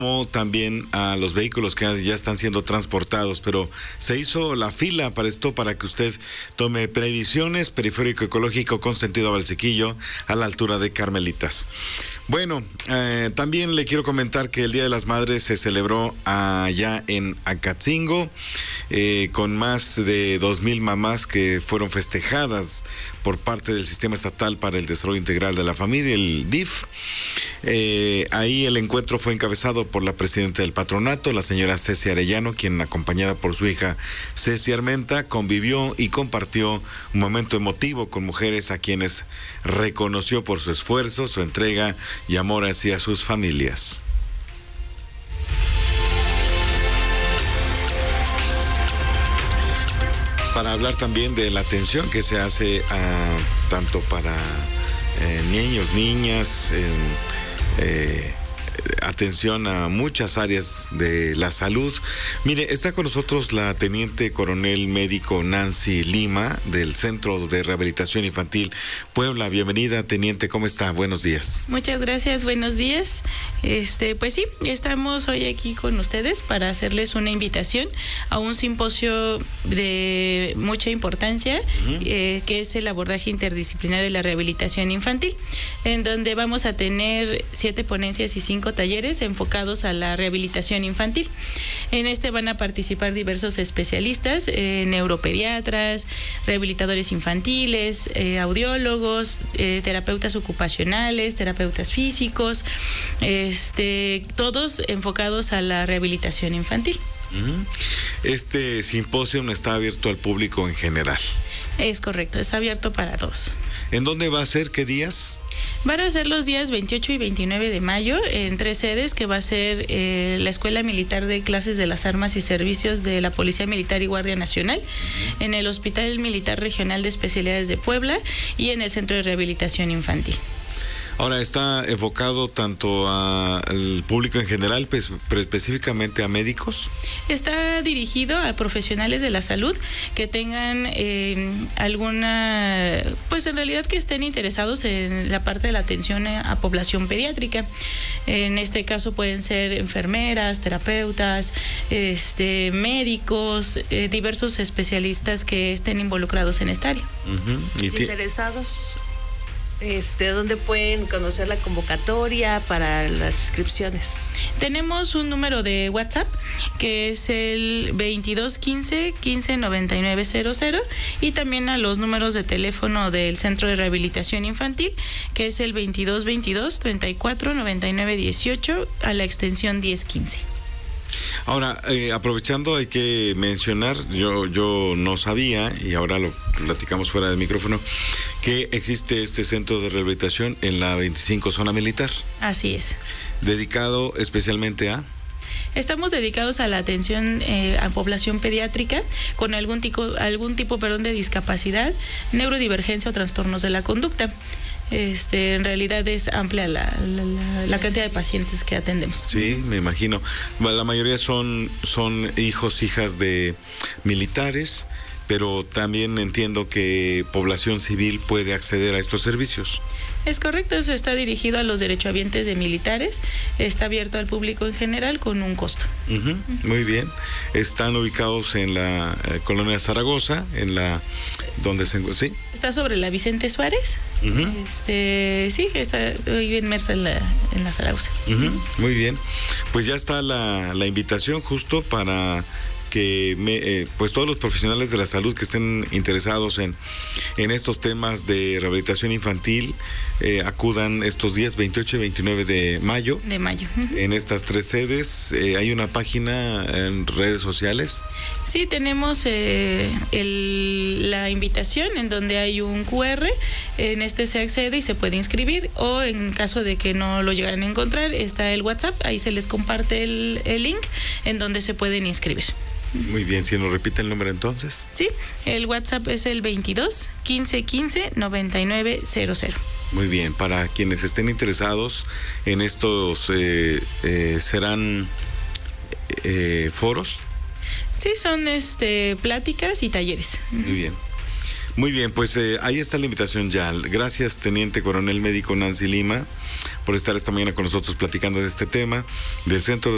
como también a los vehículos que ya están siendo transportados, pero se hizo la fila para esto, para que usted tome previsiones. Periférico ecológico con sentido Valsequillo, a la altura de Carmelitas. Bueno, también le quiero comentar que el Día de las Madres se celebró allá en Acatzingo, con más de 2,000 mamás que fueron festejadas por parte del Sistema Estatal para el Desarrollo Integral de la Familia, el DIF. Ahí el encuentro fue encabezado por la presidenta del patronato, la señora Ceci Arellano, quien, acompañada por su hija Ceci Armenta, convivió y compartió un momento emotivo con mujeres a quienes reconoció por su esfuerzo, su entrega y amor hacia sus familias. Para hablar también de la atención que se hace tanto para niños, niñas, atención a muchas áreas de la salud. Mire, está con nosotros la teniente coronel médico Nancy Lima del Centro de Rehabilitación Infantil Puebla. Bienvenida, teniente, ¿cómo está? Buenos días. Muchas gracias, buenos días. Pues sí, estamos hoy aquí con ustedes para hacerles una invitación a un simposio de mucha importancia, que es el abordaje interdisciplinario de la rehabilitación infantil, en donde vamos a tener 7 ponencias y 5 talleres enfocados a la rehabilitación infantil. En este van a participar diversos especialistas, neuropediatras, rehabilitadores infantiles, audiólogos, terapeutas ocupacionales, terapeutas físicos, todos enfocados a la rehabilitación infantil. Este simposio está abierto al público en general. Es correcto, está abierto para todos. ¿En dónde va a ser? ¿Qué días? Van a ser los días 28 y 29 de mayo en 3 sedes, que va a ser la Escuela Militar de Clases de las Armas y Servicios de la Policía Militar y Guardia Nacional, en el Hospital Militar Regional de Especialidades de Puebla y en el Centro de Rehabilitación Infantil. Ahora, ¿está enfocado tanto al público en general, pero específicamente a médicos? Está dirigido a profesionales de la salud que tengan alguna, pues en realidad que estén interesados en la parte de la atención a población pediátrica. En este caso pueden ser enfermeras, terapeutas, médicos, diversos especialistas que estén involucrados en esta área. Interesados. ¿Dónde pueden conocer la convocatoria para las inscripciones? Tenemos un número de WhatsApp que es el 2215 159900 y también a los números de teléfono del Centro de Rehabilitación Infantil, que es el 2222 34 99 18 a la extensión 1015. Ahora, aprovechando, hay que mencionar, yo no sabía, y ahora lo platicamos fuera del micrófono, que existe este centro de rehabilitación en la 25 Zona Militar. Así es. ¿Dedicado especialmente a? Estamos dedicados a la atención a población pediátrica con algún tipo de discapacidad, neurodivergencia o trastornos de la conducta. En realidad es amplia la cantidad de pacientes que atendemos. Sí, me imagino. La mayoría son hijos, hijas de militares, pero también entiendo que población civil puede acceder a estos servicios. Es correcto, eso está dirigido a los derechohabientes de militares, está abierto al público en general con un costo. Muy bien. Están ubicados en la colonia Zaragoza, donde ¿sí? Está sobre la Vicente Suárez. Sí, está inmersa en la Zaragoza. Muy bien. Pues ya está la invitación justo para que pues todos los profesionales de la salud que estén interesados en estos temas de rehabilitación infantil acudan estos días 28 y 29 de mayo. En estas 3 sedes. ¿Hay una página en redes sociales? Sí, tenemos la invitación en donde hay un QR. En se accede y se puede inscribir, o en caso de que no lo llegaran a encontrar, está el WhatsApp, ahí se les comparte el link en donde se pueden inscribir. Muy bien, si nos repite el número entonces. Sí, el WhatsApp es el 22 15 15 99 00. Muy bien, para quienes estén interesados en estos, ¿serán foros? Sí, son pláticas y talleres. Muy bien. Muy bien, pues ahí está la invitación ya. Gracias, teniente coronel médico Nancy Lima, por estar esta mañana con nosotros platicando de este tema del Centro de